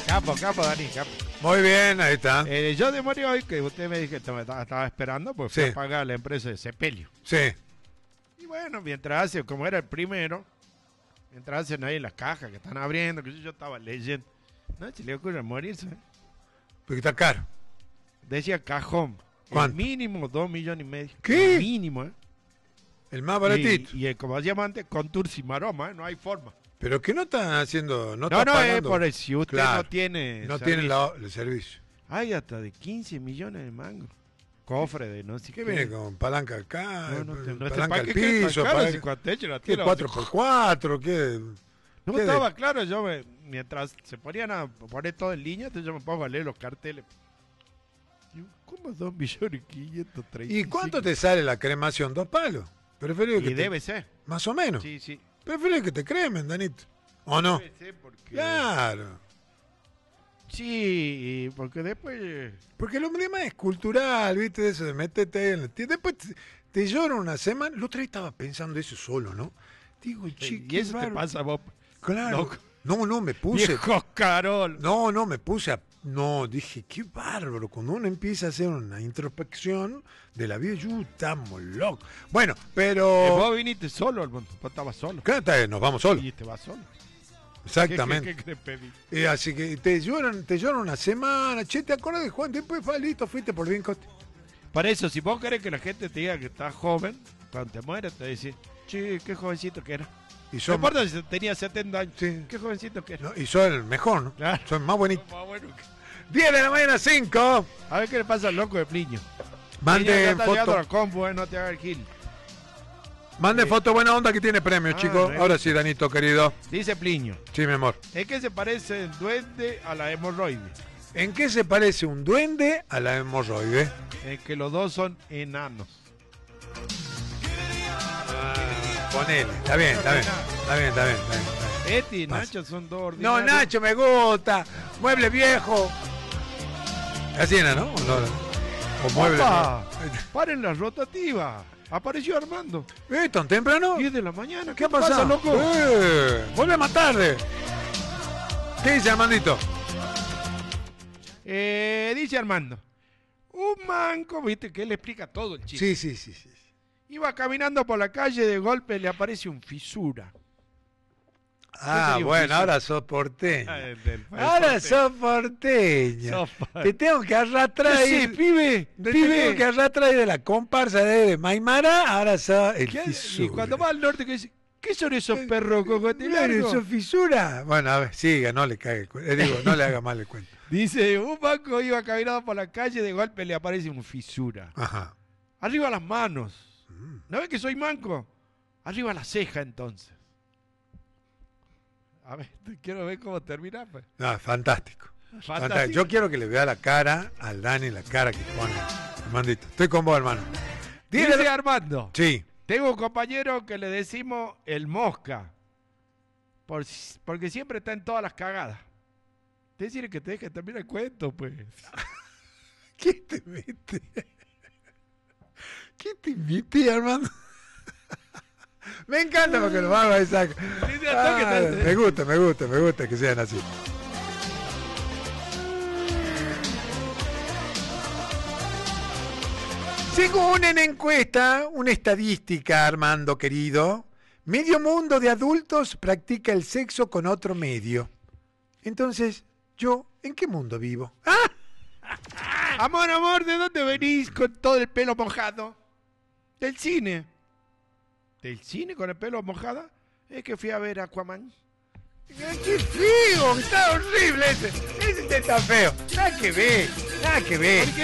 Capo, Dani, capo. Muy bien, ahí está. Yo demoré hoy que usted me dijo que estaba esperando, pues fui Sí. a pagar a la empresa de sepelio. Sí. Y bueno, mientras hace, como era el primero, mientras hacen ahí las cajas que están abriendo, que yo estaba leyendo. No, se le ocurre morirse. Porque está caro. Decía cajón. ¿Cuánto? El mínimo 2,5 millones. ¿Qué? El mínimo, ¿eh? El más baratito. Y como decíamos antes, con tours y maroma, ¿eh? No hay forma. Pero que no están haciendo. No, No, está es pagando. por el, si usted Claro. no tiene. No servicio. tiene el servicio. Hay hasta de 15 millones de mangos. Cofre de no sé ¿Qué viene con palanca acá? No palanca al ¿qué queda tan piso. caro palanca- si cuando eche la ¿Qué tira? 4x4? ¿Qué? No ¿Qué de- estaba claro, mientras se ponían a poner todo en línea, entonces yo me pongo a leer los carteles. Digo, ¿cómo 2.530.000? ¿Y cuánto te sale la cremación? ¿2 palos? Preferible que Y te- debe ser. Más o menos. Sí, sí. Preferible que te cremen, Danito. ¿O no? Debe ser porque... Claro. Sí, porque después... Porque lo demás es cultural, ¿viste? Eso de métete en la tienda. Después te lloran una semana. El otro día estaba pensando eso solo, ¿no? Digo, chico. Y eso te pasa a vos. Claro. Loco. No, me puse. Viejo Carol. No, me puse a. No, dije, qué bárbaro. Cuando uno empieza a hacer una introspección de la vida, yo estamos locos. Bueno, pero. Vos viniste solo al mundo, vos estabas solo. Claro, está bien, nos vamos solos. Y te vas solo. Exactamente. ¿Qué querés pedir? Así que te lloran una semana. Che, ¿te acuerdas de Juan? Después fue listo, fuiste por bien coste. Para eso, si vos querés que la gente te diga que estás joven, cuando te mueres te dicen, che, qué jovencito que era. Y No son, importa si tenía 70 años, Sí. qué jovencito que era. no, y son el mejor, ¿no? Claro. Son más bonitos. Más bueno que- 10 de la mañana, 5. A ver qué le pasa al loco de Pliño. Pliño, ya Mande está llegando foto. a la compu, no te haga el gil. Mande foto buena onda que tiene premios, Ah, chicos. re Ahora bien. sí, Danito, querido. Dice Pliño, Sí, mi amor. ¿en qué se parece el duende a la hemorroide? ¿En qué se parece un duende a la hemorroide? En que los dos son enanos. Ponele. Está bien. Eti y Pasa. Nacho son dos No, ordinarios. Nacho, me gusta. Mueble viejo. Así era, ¿no? O mueble. ¡Papá! ¡Paren la rotativa! Apareció Armando. ¿Tan temprano? 10 de la mañana. ¿Qué pasa, loco? Vuelve más tarde. ¿Qué dice Armandito? Dice Armando. Un manco, viste, que él explica todo el chiste. Sí. Iba caminando por la calle, de golpe le aparece un fisura. Ah, sería un bueno, fisura? ahora sos porteño. El Ahora porteño. sos porteño. Sos porteño. Te tengo que arrastrar ahí. Sí, pibe, Te tengo que arrastrar ahí de la comparsa de Maimara. Ahora sos el ¿Qué? fisura. Y cuando va al norte, que dice, ¿qué son esos perros Claro, cocoteros? ¿sos fisura? Bueno, a ver, siga, no le cague el cuento. Digo, no le haga mal el cuento. Dice, un manco iba caminando por la calle, de golpe le aparece un fisura. Ajá. Arriba las manos. ¿No ves que soy manco? Arriba la ceja, entonces. A ver, quiero ver cómo termina. Pues. No, fantástico. Fantástico. Yo quiero que le vea la cara al Dani, la cara que pone. Armandito, estoy con vos, hermano. Dice Armando, Sí. tengo un compañero que le decimos el mosca. Porque siempre está en todas las cagadas. Decirle que te deje terminar el cuento, pues. ¿Qué te mete? ¿Qué te mete, Armando? Me encanta porque lo hago esa. Me gusta que sean así. Según una encuesta, una estadística, Armando querido, medio mundo de adultos practica el sexo con otro medio. Entonces, ¿yo en qué mundo vivo? Amor, ¿de dónde venís con todo el pelo mojado? Del cine. ¿Del cine con el pelo mojado? Es que fui a ver Aquaman. ¡Qué feo! Está horrible ese. Ese está feo. Nada que ver.